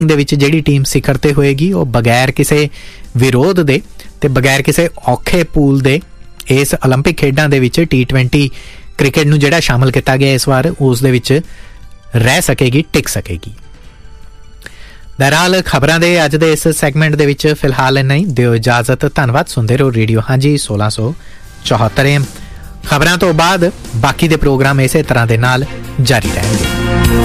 ਦੇ ਵਿੱਚ ਜਿਹੜੀ ਟੀਮ ਸਿਖਰ ਤੇ ਹੋਏਗੀ ਉਹ ਬਗੈਰ ਕਿਸੇ ਵਿਰੋਧ ਦੇ ਤੇ ਬਗੈਰ ਕਿਸੇ ਔਖੇ ਪੂਲ ਦੇ ਇਸ ਓਲੰਪਿਕ ਖੇਡਾਂ ਦੇ ਵਿੱਚ T20 ਕ੍ਰਿਕਟ ਨੂੰ ਜਿਹੜਾ ਸ਼ਾਮਲ ਕੀਤਾ ਗਿਆ ਇਸ ਵਾਰ ਉਸ ਦੇ ਵਿੱਚ ਰਹਿ ਸਕੇਗੀ, ਟਿਕ ਸਕੇਗੀ। ਬਹਰਹਾਲ ਖਬਰਾਂ ਦੇ ਅੱਜ ਦੇ ਇਸ ਸੈਗਮੈਂਟ ਦੇ ਵਿੱਚ ਫਿਲਹਾਲ ਇੰਨਾ ਹੀ। ਦਿਓ ਇਜਾਜ਼ਤ। ਧੰਨਵਾਦ। ਸੁਣਦੇ ਰਹੋ ਰੇਡੀਓ ਹਾਂਜੀ 1674 AM। ਖਬਰਾਂ ਤੋਂ ਬਾਅਦ ਬਾਕੀ ਦੇ ਪ੍ਰੋਗਰਾਮ ਇਸੇ ਤਰ੍ਹਾਂ ਦੇ ਨਾਲ ਜਾਰੀ ਰਹਿਣਗੇ।